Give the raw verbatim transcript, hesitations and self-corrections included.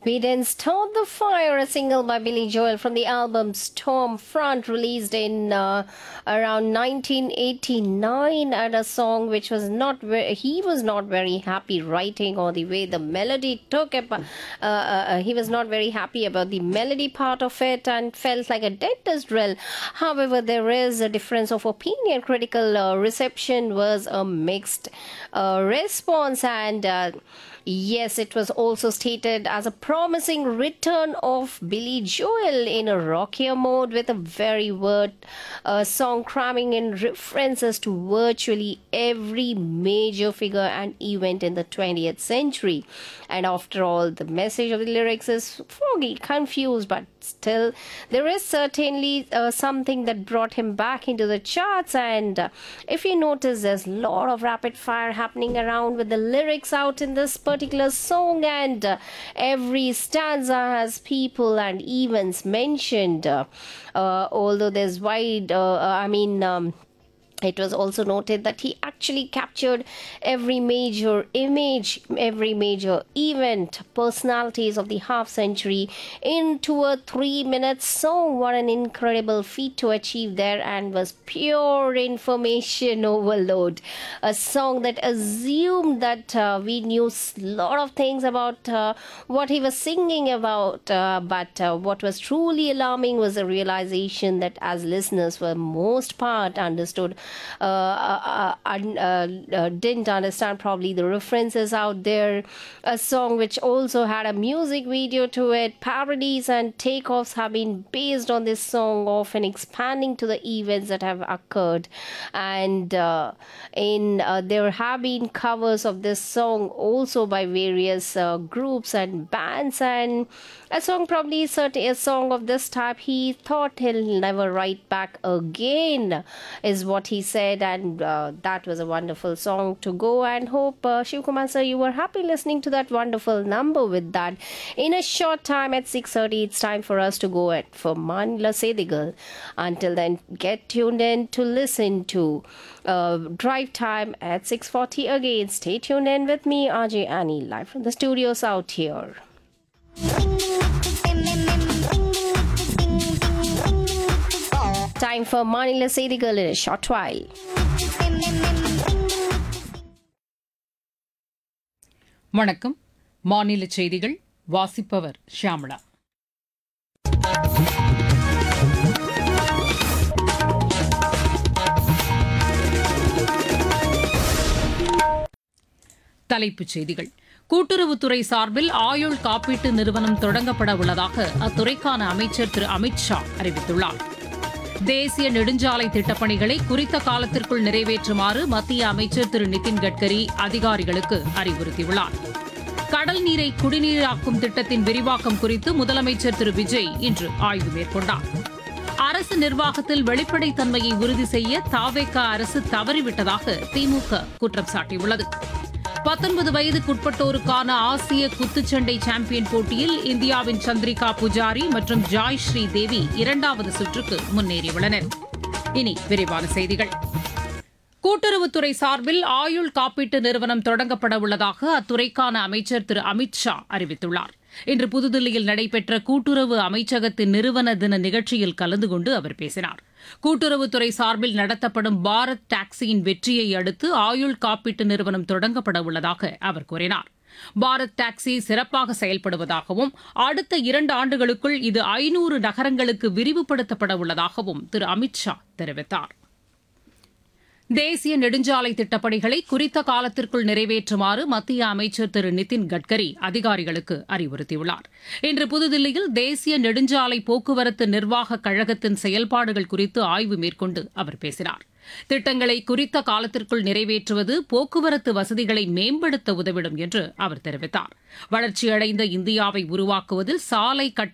We Didn't Start the Fire, a single by Billy Joel from the album Stormfront, released in uh, around nineteen eighty-nine, and a song which was not very, he was not very happy writing, or the way the melody took it. Uh, uh, uh, he was not very happy about the melody part of it and felt like a dentist drill. However, there is a difference of opinion. Critical uh, reception was a mixed uh, response, and uh, yes, it was also stated as a promising return of Billy Joel in a rockier mode, with a very word uh, song cramming in references to virtually every major figure and event in the twentieth century. And after all, the message of the lyrics is foggy, confused, but still there is certainly uh, something that brought him back into the charts. And uh, if you notice, there's a lot of rapid fire happening around with the lyrics out in this particular song, and uh, every stanza has people and events mentioned. Uh, uh, although there's wide, uh, uh, I mean, um, it was also noted that he actually captured every major image, every major event, personalities of the half century into a three minute song. What an incredible feat to achieve there, and was pure information overload. A song that assumed that uh, we knew a lot of things about uh, what he was singing about, uh, but uh, what was truly alarming was the realization that as listeners, for most part, understood Uh, uh, uh, uh, uh, didn't understand probably the references out there. A song which also had a music video to it. Parodies and takeoffs have been based on this song, often expanding to the events that have occurred. And uh, in uh, there have been covers of this song also by various uh, groups and bands. And a song probably certain a song of this type he thought he'll never write back again, is what he said. And uh, that was a wonderful song to go, and hope uh, Shiv Kumar sir, you were happy listening to that wonderful number. With that, in a short time at six thirty, it's time for us to go at for Manila Sedigal. Until then, get tuned in to listen to uh, Drive Time at six forty again. Stay tuned in with me, R J Annie, live from the studios out here. Time for Manila Sedigal in a short while. வணக்கம். மாநில செய்திகள் வாசிப்பவர் ஷியாமளா. தலைப்புச் செய்திகள். கூட்டுறவுத்துறை சார்பில் ஆயுள் காப்பீட்டு நிறுவனம் தொடங்கப்பட உள்ளதாக அத்துறைக்கான அமைச்சர் திரு அமித் ஷா அறிவித்துள்ளார். தேசிய நெடுஞ்சாலை திட்டப்பணிகளை குறித்த காலத்திற்குள் நிறைவேற்றுமாறு மத்திய அமைச்சர் திரு நிதின் கட்கரி அதிகாரிகளுக்கு அறிவுறுத்தியுள்ளார். கடல் நீரை குடிநீராக்கும் திட்டத்தின் விரிவாக்கம் குறித்து முதலமைச்சர் திரு விஜய் இன்று ஆய்வு மேற்கொண்டார். அரசு நிர்வாகத்தில் வெளிப்படைத்தன்மையை உறுதி செய்ய தாவேக அரசு தவறிவிட்டதாக திமுக குற்றம் சாட்டியுள்ளது. பத்தொன்பது வயதுக்குட்பட்டோருக்கான ஆசிய குத்துச்சண்டை சாம்பியன் போட்டியில் இந்தியாவின் சந்திரிகா புஜாரி மற்றும் ஜாய் ஸ்ரீ தேவி இரண்டாவது சுற்றுக்கு முன்னேறியுள்ளனர். இனி விரிவான செய்திகள். கூட்டுறவுத்துறை சார்பில் ஆயுள் காப்பீட்டு நிறுவனம் தொடங்கப்பட உள்ளதாக அத்துறைக்கான அமைச்சர் திரு அமித் ஷா அறிவித்துள்ளார். இன்று புதுதில்லியில் நடைபெற்ற கூட்டுறவு அமைச்சகத்தின் நிறுவன தின நிகழ்ச்சியில் கலந்து கொண்டு அவர் பேசினார். கூட்டுறவுத்துறை சார்பில் நடத்தப்படும் பாரத் டாக்ஸியின் வெற்றியை அடுத்து ஆயுள் காப்பீட்டு நிறுவனம் தொடங்கப்பட உள்ளதாக அவர் கூறினார். பாரத் டாக்ஸி சிறப்பாக செயல்படுவதாகவும் அடுத்த இரண்டு ஆண்டுகளுக்குள் இது ஐநூறு நகரங்களுக்கு விரிவுபடுத்தப்பட உள்ளதாகவும் திரு அமித் ஷா தெரிவித்தார். தேசிய நெடுஞ்சாலை திட்டப்பணிகளை குறித்த காலத்திற்குள் நிறைவேற்றுமாறு மத்திய அமைச்சர் திரு நிதின் கட்கரி அதிகாரிகளுக்கு அறிவுறுத்தியுள்ளார். இன்று புதுதில்லியில் தேசிய நெடுஞ்சாலை போக்குவரத்து நிர்வாக கழகத்தின் செயல்பாடுகள் குறித்து ஆய்வு மேற்கொண்டு அவர் பேசினார். திட்டங்களை குறித்த காலத்திற்குள் நிறைவேற்றுவது போக்குவரத்து வசதிகளை மேம்படுத்த உதவிடும் என்று அவர் தெரிவித்தார். வளர்ச்சியடைந்த இந்தியாவை உருவாக்குவதில் சாலை கட்ட